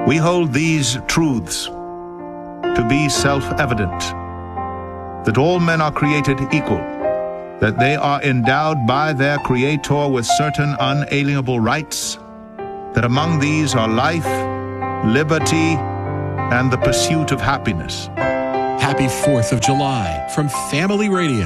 We hold these truths to be self-evident, that all men are created equal, that they are endowed by their Creator with certain unalienable rights, that among these are life, liberty, and the pursuit of happiness. Happy 4th of July from Family Radio.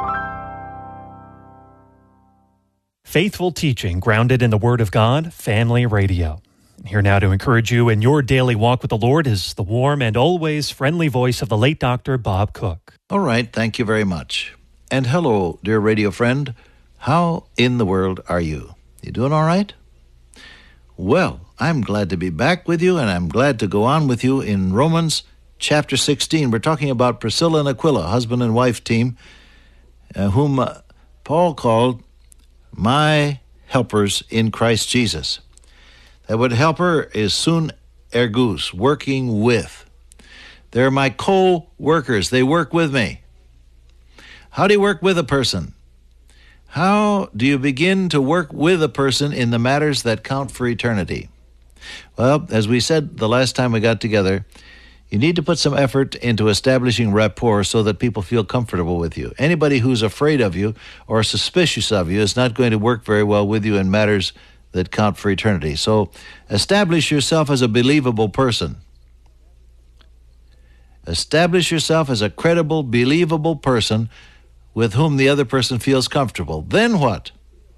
Faithful teaching grounded in the Word of God, Family Radio. Here now to encourage you in your daily walk with the Lord is the warm and always friendly voice of the late Dr. Bob Cook. All right, thank you very much. And hello, dear radio friend. How in the world are you? You doing all right? Well, I'm glad to be back with you, and I'm glad to go on with you in Romans chapter 16. We're talking about Priscilla and Aquila, husband and wife team, whom Paul called my helpers in Christ Jesus. That word helper is sun ergus, working with. They're my co-workers. They work with me. How do you work with a person? How do you begin to work with a person in the matters that count for eternity? Well, as we said the last time we got together, you need to put some effort into establishing rapport so that people feel comfortable with you. Anybody who's afraid of you or suspicious of you is not going to work very well with you in matters that count for eternity. So establish yourself as a believable person. Establish yourself as a credible, believable person with whom the other person feels comfortable. Then what?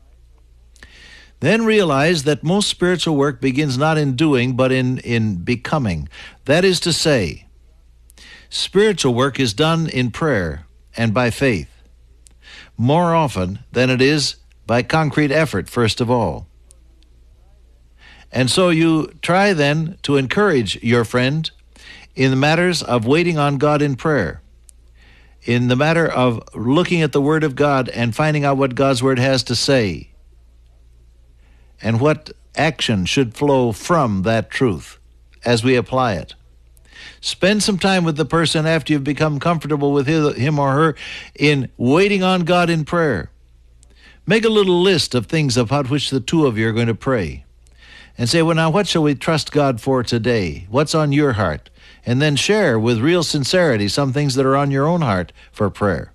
Then realize that most spiritual work begins not in doing, but in becoming. That is to say, spiritual work is done in prayer and by faith, more often than it is by concrete effort, first of all. And so you try then to encourage your friend in the matters of waiting on God in prayer, in the matter of looking at the Word of God and finding out what God's Word has to say, and what action should flow from that truth as we apply it. Spend some time with the person after you've become comfortable with him or her in waiting on God in prayer. Make a little list of things about which the two of you are going to pray. And say, well, now, what shall we trust God for today? What's on your heart? And then share with real sincerity some things that are on your own heart for prayer.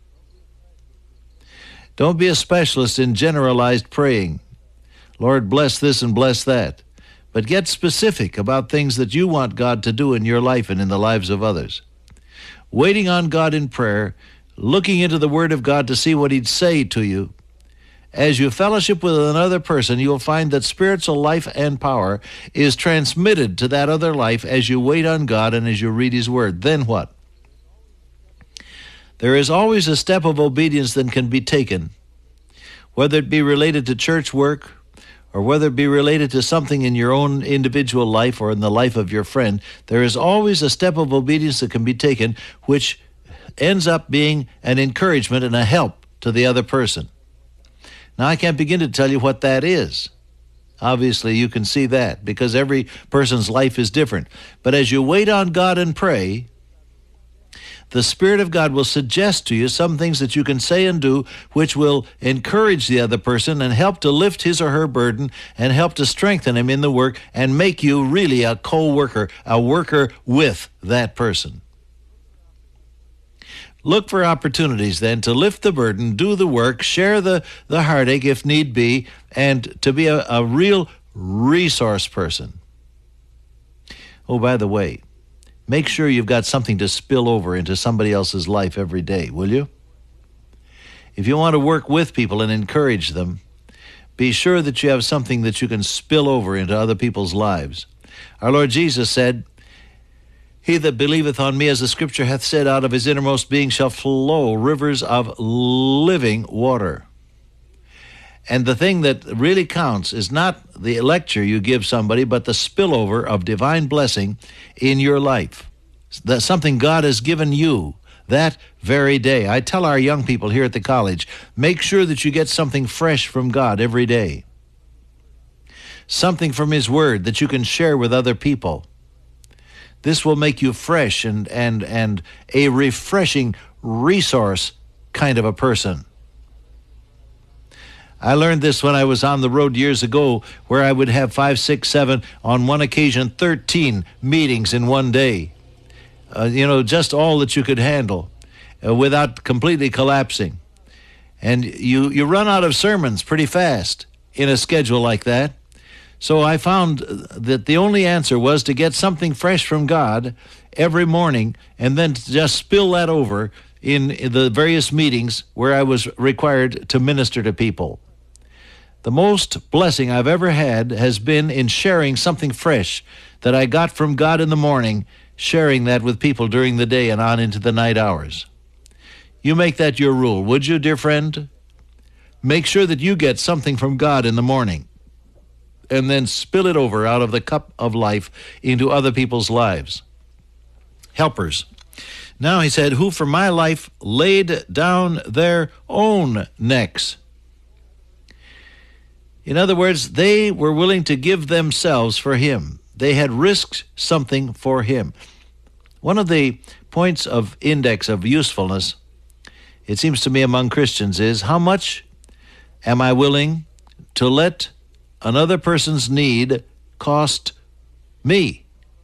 Don't be a specialist in generalized praying. Lord, bless this and bless that. But get specific about things that you want God to do in your life and in the lives of others. Waiting on God in prayer, looking into the Word of God to see what He'd say to you. As you fellowship with another person, you'll find that spiritual life and power is transmitted to that other life as you wait on God and as you read His Word. Then what? There is always a step of obedience that can be taken, whether it be related to church work or whether it be related to something in your own individual life or in the life of your friend. There is always a step of obedience that can be taken which ends up being an encouragement and a help to the other person. Now, I can't begin to tell you what that is. Obviously, you can see that because every person's life is different. But as you wait on God and pray, the Spirit of God will suggest to you some things that you can say and do which will encourage the other person and help to lift his or her burden and help to strengthen him in the work and make you really a co-worker, a worker with that person. Look for opportunities then to lift the burden, do the work, share the heartache if need be, and to be a real resource person. Oh, by the way, make sure you've got something to spill over into somebody else's life every day, will you? If you want to work with people and encourage them, be sure that you have something that you can spill over into other people's lives. Our Lord Jesus said, "He that believeth on me, as the Scripture hath said, out of his innermost being shall flow rivers of living water." And the thing that really counts is not the lecture you give somebody, but the spillover of divine blessing in your life. That's something God has given you that very day. I tell our young people here at the college, make sure that you get something fresh from God every day. Something from His Word that you can share with other people. This will make you fresh and a refreshing resource kind of a person. I learned this when I was on the road years ago, where I would have 5, 6, 7, on one occasion 13 meetings in one day. Just all that you could handle without completely collapsing. And you run out of sermons pretty fast in a schedule like that. So I found that the only answer was to get something fresh from God every morning and then to just spill that over in the various meetings where I was required to minister to people. The most blessing I've ever had has been in sharing something fresh that I got from God in the morning, sharing that with people during the day and on into the night hours. You make that your rule, would you, dear friend? Make sure that you get something from God in the morning and then spill it over out of the cup of life into other people's lives. Helpers. Now he said, who for my life laid down their own necks. In other words, they were willing to give themselves for him. They had risked something for him. One of the points of index of usefulness, it seems to me, among Christians is, how much am I willing to let another person's need cost me?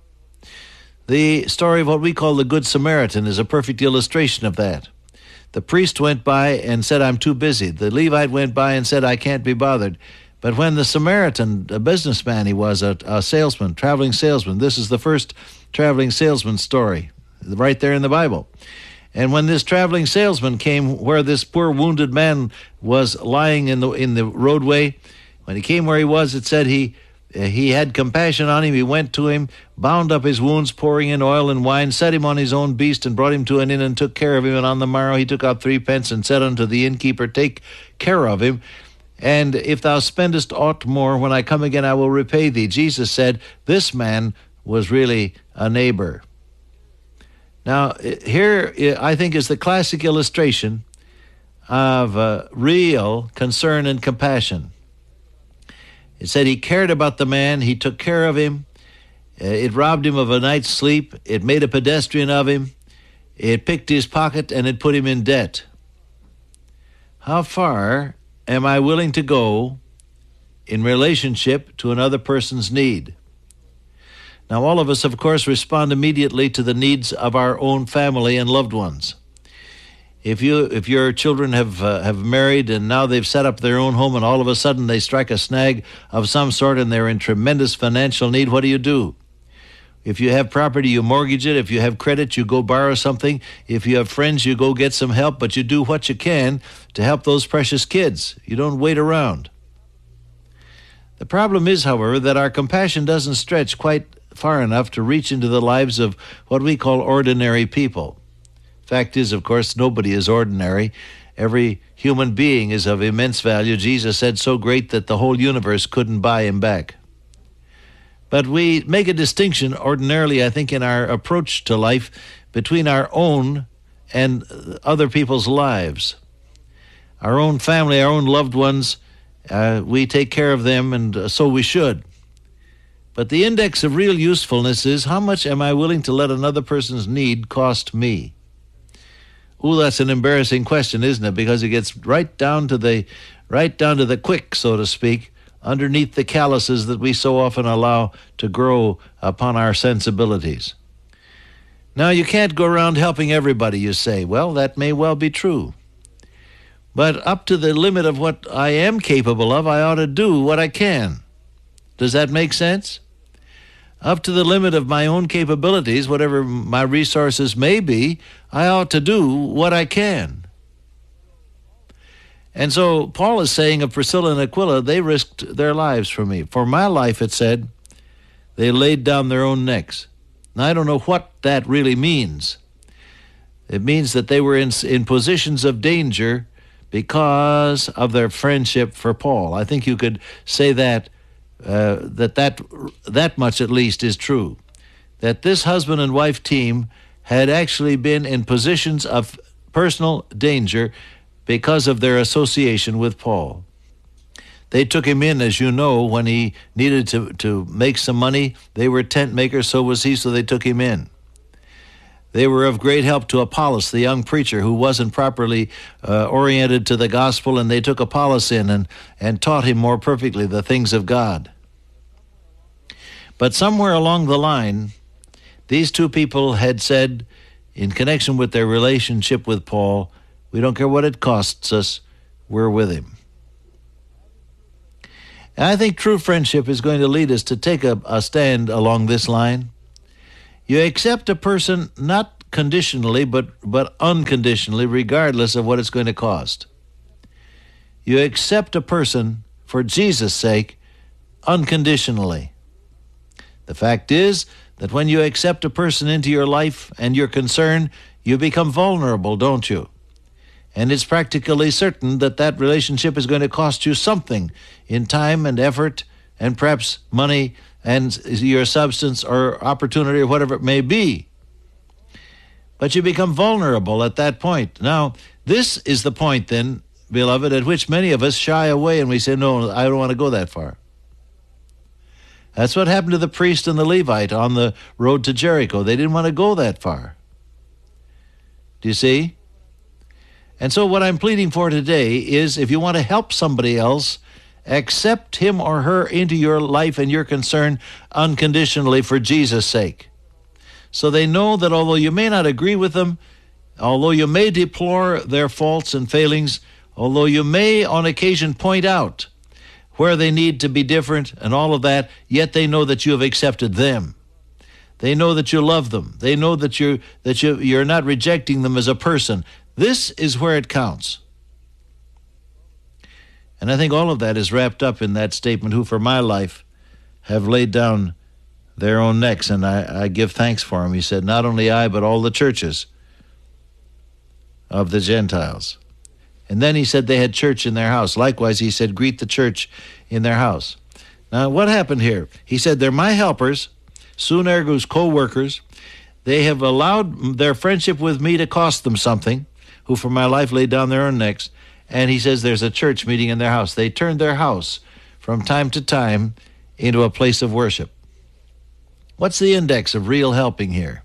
The story of what we call the Good Samaritan is a perfect illustration of that. The priest went by and said, I'm too busy. The Levite went by and said, I can't be bothered. But when the Samaritan, a businessman he was, a salesman, traveling salesman, this is the first traveling salesman story right there in the Bible. And when this traveling salesman came where this poor wounded man was lying in the roadway, when he came where he was, it said he had compassion on him. He went to him, bound up his wounds, pouring in oil and wine, set him on his own beast, and brought him to an inn, and took care of him. And on the morrow he took out 3 pence, and said unto the innkeeper, Take care of him, and if thou spendest aught more, when I come again I will repay thee. Jesus said, this man was really a neighbor. Now, here I think is the classic illustration of real concern and compassion. It said he cared about the man, he took care of him, it robbed him of a night's sleep, it made a pedestrian of him, it picked his pocket, and it put him in debt. How far am I willing to go in relationship to another person's need? Now, all of us, of course, respond immediately to the needs of our own family and loved ones. If your children have married and now they've set up their own home and all of a sudden they strike a snag of some sort and they're in tremendous financial need, what do? If you have property, you mortgage it. If you have credit, you go borrow something. If you have friends, you go get some help, but you do what you can to help those precious kids. You don't wait around. The problem is, however, that our compassion doesn't stretch quite far enough to reach into the lives of what we call ordinary people. Fact is, of course, nobody is ordinary. Every human being is of immense value. Jesus said so great that the whole universe couldn't buy him back. But we make a distinction ordinarily, I think, in our approach to life between our own and other people's lives. Our own family, our own loved ones, we take care of them, and so we should. But the index of real usefulness is, how much am I willing to let another person's need cost me? Ooh, that's an embarrassing question, isn't it? Because it gets right down to the quick, so to speak, underneath the calluses that we so often allow to grow upon our sensibilities. Now, you can't go around helping everybody, you say. Well, that may well be true. But up to the limit of what I am capable of, I ought to do what I can. Does that make sense? Up to the limit of my own capabilities, whatever my resources may be, I ought to do what I can. And so Paul is saying of Priscilla and Aquila, they risked their lives for me. For my life, it said, they laid down their own necks. Now, I don't know what that really means. It means that they were in positions of danger because of their friendship for Paul. I think you could say that much at least is true. That this husband and wife team had actually been in positions of personal danger because of their association with Paul. They took him in, as you know, when he needed to make some money. They were tent makers, so was he, so they took him in. They were of great help to Apollos, the young preacher who wasn't properly oriented to the gospel, and they took Apollos in and taught him more perfectly the things of God. But somewhere along the line, these two people had said, in connection with their relationship with Paul, we don't care what it costs us, we're with him. And I think true friendship is going to lead us to take a stand along this line. You accept a person not conditionally, but unconditionally, regardless of what it's going to cost. You accept a person for Jesus' sake unconditionally. The fact is that when you accept a person into your life and your concern, you become vulnerable, don't you? And it's practically certain that that relationship is going to cost you something in time and effort and perhaps money and your substance or opportunity or whatever it may be. But you become vulnerable at that point. Now, this is the point then, beloved, at which many of us shy away and we say, no, I don't want to go that far. That's what happened to the priest and the Levite on the road to Jericho. They didn't want to go that far. Do you see? And so what I'm pleading for today is if you want to help somebody else, accept him or her into your life and your concern unconditionally for Jesus' sake. So they know that although you may not agree with them, although you may deplore their faults and failings, although you may on occasion point out where they need to be different and all of that, yet they know that you have accepted them. They know that you love them. They know that you're not rejecting them as a person. This is where it counts. And I think all of that is wrapped up in that statement, who for my life have laid down their own necks, and I give thanks for them. He said, not only I, but all the churches of the Gentiles. And then he said they had church in their house. Likewise, he said, greet the church in their house. Now, what happened here? He said, they're my helpers, sun ergo's co-workers. They have allowed their friendship with me to cost them something, who for my life laid down their own necks. And he says there's a church meeting in their house. They turned their house from time to time into a place of worship. What's the index of real helping here?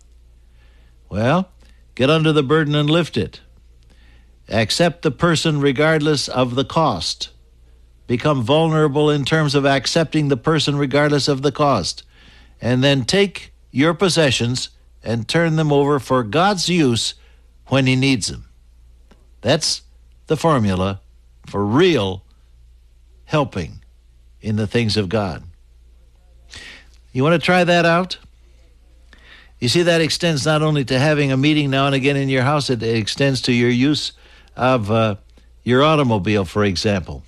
Well, get under the burden and lift it. Accept the person regardless of the cost. Become vulnerable in terms of accepting the person regardless of the cost. And then take your possessions and turn them over for God's use when he needs them. That's the formula for real helping in the things of God. You want to try that out? You see, that extends not only to having a meeting now and again in your house, it extends to your use of your automobile, for example.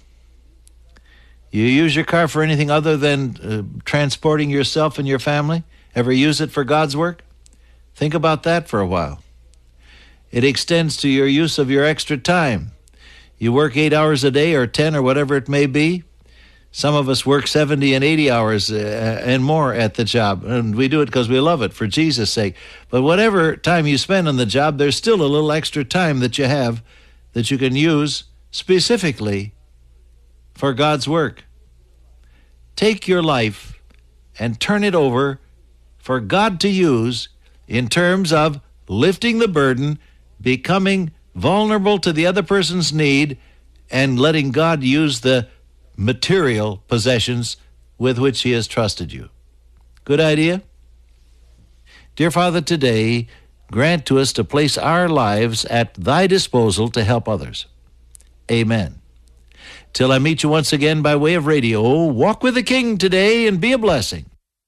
You use your car for anything other than transporting yourself and your family? Ever use it for God's work? Think about that for a while. It extends to your use of your extra time. You work 8 hours a day or 10 or whatever it may be. Some of us work 70 and 80 hours and more at the job, and we do it because we love it, for Jesus' sake. But whatever time you spend on the job, there's still a little extra time that you have that you can use specifically for God's work. Take your life and turn it over for God to use in terms of lifting the burden, becoming vulnerable to the other person's need, and letting God use the material possessions with which he has trusted you. Good idea? Dear Father, today, grant to us to place our lives at thy disposal to help others. Amen. Till I meet you once again by way of radio, walk with the King today and be a blessing.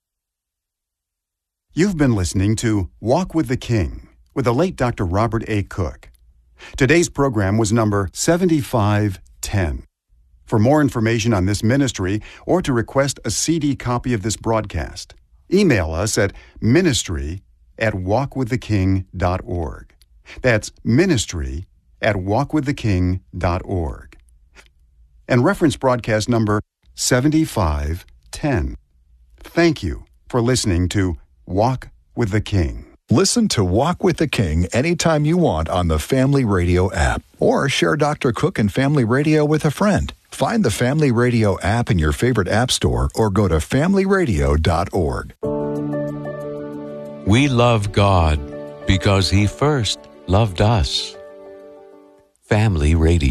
You've been listening to Walk with the King with the late Dr. Robert A. Cook. Today's program was number 7510. For more information on this ministry or to request a CD copy of this broadcast, email us at ministry@walkwiththeking.org. That's ministry@walkwiththeking.org. And reference broadcast number 7510. Thank you for listening to Walk with the King. Listen to Walk with the King anytime you want on the Family Radio app, or share Dr. Cook and Family Radio with a friend. Find the Family Radio app in your favorite app store or go to familyradio.org. We love God because He first loved us. Family Radio.